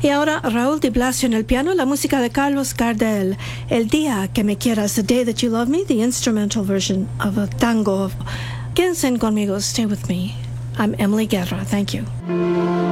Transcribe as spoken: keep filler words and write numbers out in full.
Y ahora Raúl Di Blasio en el piano, la música de Carlos Gardel, El Día que Me Quieras, The Day That You Love Me, the instrumental version of a tango. Quédense conmigo, stay with me. I'm Emily Guerra. Thank you.